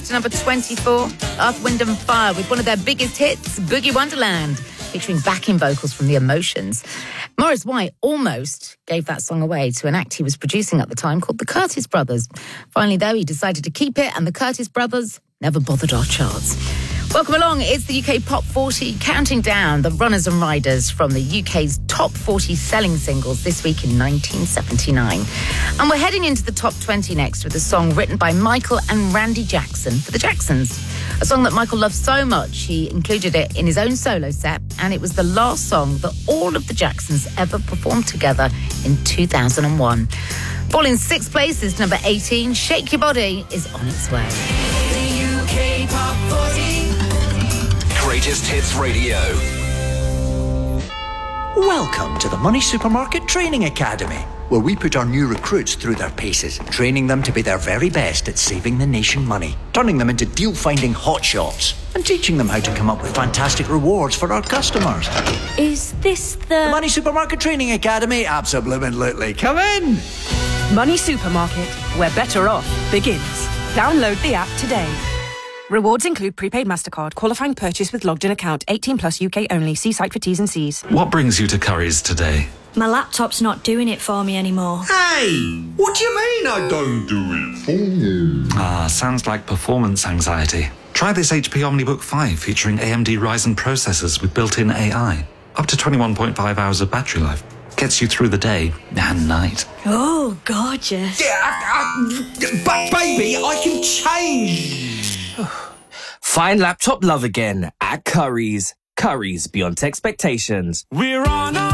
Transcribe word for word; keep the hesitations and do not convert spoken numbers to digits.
To number twenty-four, Earth, Wind and Fire with one of their biggest hits, Boogie Wonderland, featuring backing vocals from The Emotions. Maurice White almost gave that song away to an act he was producing at the time called the Curtis Brothers. Finally, though, he decided to keep it, and the Curtis Brothers never bothered our charts. Welcome along. It's the U K Pop forty, counting down the runners and riders from the U K's top forty selling singles this week in nineteen seventy-nine. And we're heading into the top twenty next with a song written by Michael and Randy Jackson for the Jacksons. A song that Michael loved so much, he included it in his own solo set, and it was the last song that all of the Jacksons ever performed together in two thousand one. Falling six places to number eighteen, Shake Your Body is on its way. The U K Pop forty. Greatest Hits Radio. Welcome to the Money Supermarket Training Academy, where we put our new recruits through their paces, training them to be their very best at saving the nation money, turning them into deal-finding hotshots, and teaching them how to come up with fantastic rewards for our customers. Is this the... The Money Supermarket Training Academy? Absolutely. Come in! Money Supermarket, where better off begins. Download the app today. Rewards include prepaid MasterCard, qualifying purchase with logged-in account, eighteen plus U K only. See site for T's and C's. What brings you to Curry's today? My laptop's not doing it for me anymore. Hey! What do you mean I don't do it for you? Ah, sounds like performance anxiety. Try this H P OmniBook five featuring A M D Ryzen processors with built-in A I. Up to twenty-one point five hours of battery life. Gets you through the day and night. Oh, gorgeous. Yeah, I, I, but baby, I can change. Find laptop love again at Curry's. Curry's beyond expectations. We're on a